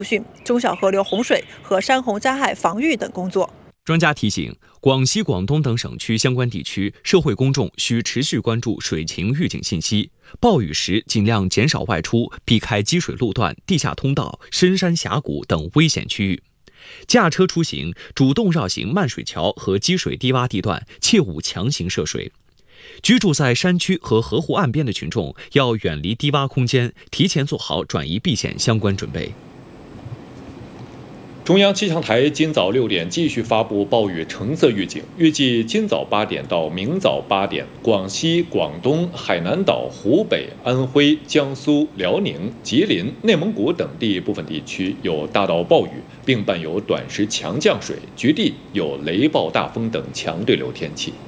中小河流洪水和山洪灾害防御等工作。 专家提醒，广西、广东等省区相关地区社会公众需持续关注水情预警信息，暴雨时尽量减少外出，避开积水路段、地下通道、深山峡谷等危险区域。驾车出行主动绕行漫水桥和积水低洼地段，切勿强行涉水。居住在山区和河湖岸边的群众要远离低洼空间，提前做好转移避险相关准备。 中央气象台今早6点继续发布暴雨橙色预警，预计今早8点到明早8点，广西、广东、海南岛、湖北、安徽、江苏、辽宁、吉林、内蒙古等地部分地区有大到暴雨，并伴有短时强降水，局地有雷暴大风等强对流天气。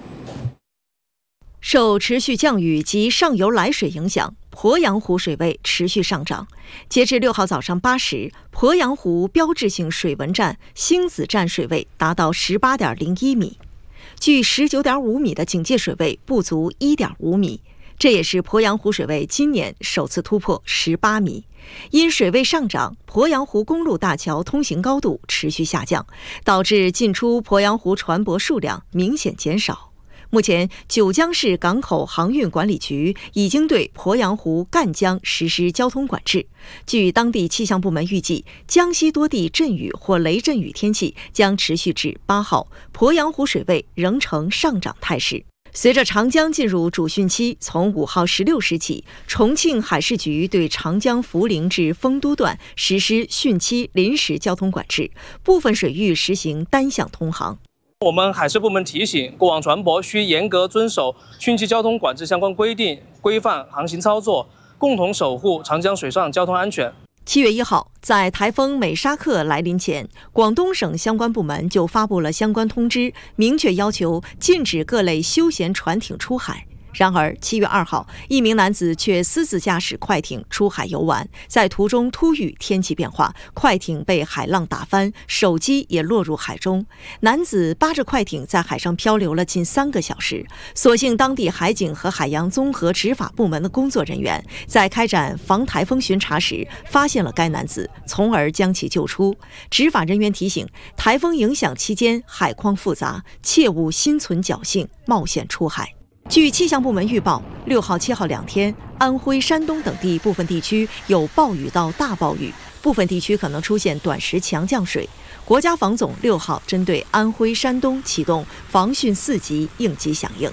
受持续降雨及上游来水影响，鄱阳湖水位持续上涨。截至6号早上8时，鄱阳湖标志性水文站星子站水位达到18.01米，距19.5米的警戒水位不足1.5米，这也是鄱阳湖水位今年首次突破18米。因水位上涨，鄱阳湖公路大桥通行高度持续下降，导致进出鄱阳湖船舶数量明显减少。目前，九江市港口航运管理局已经对鄱阳湖赣江实施交通管制。据当地气象部门预计，江西多地阵雨或雷阵雨天气将持续至8号，鄱阳湖水位仍呈上涨态势。随着长江进入主汛期，从5号16时起，重庆海事局对长江涪陵至丰都段实施汛期临时交通管制，部分水域实行单向通航。 我们海事部门提醒，过往船舶需严格遵守汛期交通管制相关规定，规范航行操作，共同守护长江水上交通安全。 7月1号，在台风美沙克来临前，广东省相关部门就发布了相关通知，明确要求禁止各类休闲船艇出海。然而7月2号，一名男子却私自驾驶快艇出海游玩，在途中突遇天气变化，快艇被海浪打翻，手机也落入海中。男子扒着快艇在海上漂流了近3个小时，所幸当地海警和海洋综合执法部门的工作人员在开展防台风巡查时发现了该男子，从而将其救出。执法人员提醒，台风影响期间海况复杂，切勿心存侥幸冒险出海。据气象部门预报，6号、7号2天，安徽、山东等地部分地区有暴雨到大暴雨，部分地区可能出现短时强降水。国家防总6号针对安徽、山东启动防汛4级应急响应。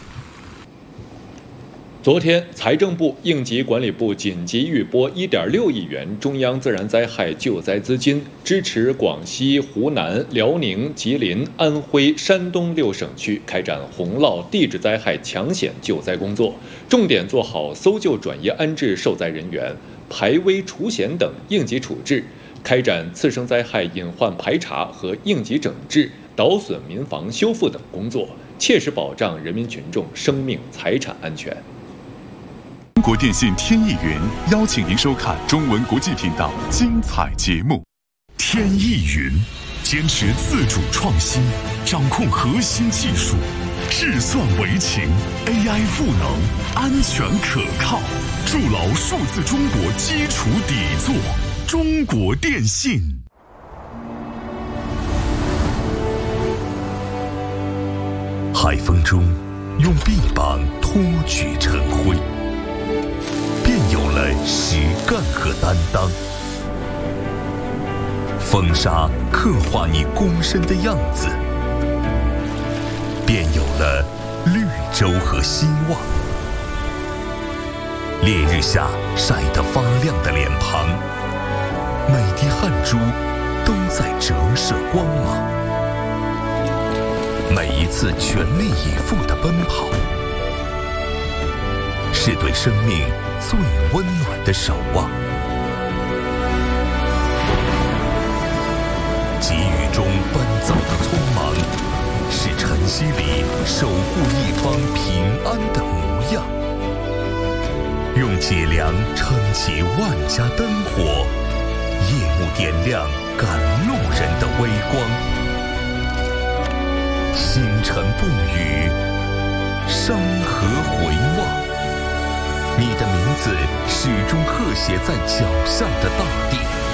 昨天，财政部、应急管理部紧急预拨1.6亿元中央自然灾害救灾资金，支持广西、湖南、辽宁、吉林、安徽、山东6省区开展洪涝、地质灾害抢险救灾工作，重点做好搜救、转移、安置受灾人员、排危除险等应急处置，开展次生灾害隐患排查和应急整治、倒损民房修复等工作，切实保障人民群众生命财产安全。 中国电信天翼云邀请您收看中文国际频道精彩节目。天翼云坚持自主创新，掌控核心技术，智算为情 ，AI 赋能，安全可靠，筑牢数字中国基础底座。中国电信。海风中，用臂膀托举晨晖。便有了实干和担当，风沙刻画你躬身的样子，便有了绿洲和希望。烈日下晒得发亮的脸庞，每滴汗珠都在折射光芒，每一次全力以赴的奔跑，是对生命最温暖的守望。急雨中奔走的匆忙，是晨曦里守护一方平安的模样。用脊梁撑起万家灯火，夜幕点亮赶路人的微光。星辰不语，山河回望。你的名字始终刻写在脚下的大地。